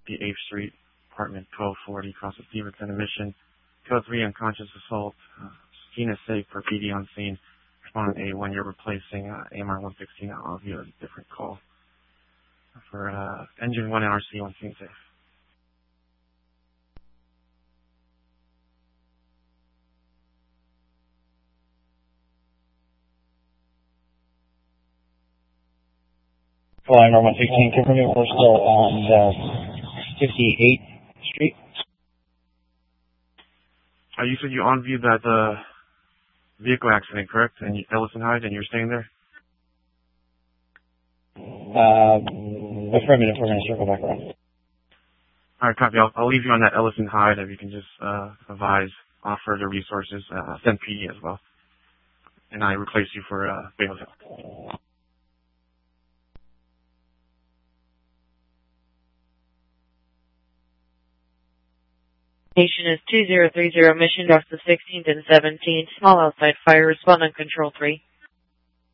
58th Street, apartment 1240, across the Stevenson Mission. Code 3, unconscious assault. Scene is safe for PD on scene. Respondent A1, you're replacing AMR 116. I'll give you a different call. For engine 1 NRC on scene safe. Flying AMR 116, confirming we're still on 58th Street. You said you on-viewed that vehicle accident, correct? And Ellison Hyde, and you're staying there? Affirmative, we're going to circle back around. Alright, copy. I'll leave you on that Ellison Hyde if you can just advise, offer the resources, send PD as well. And I replace you for Bailey Hill. Station is 2030, mission across the 16th and 17th, small outside fire, respond on control 3.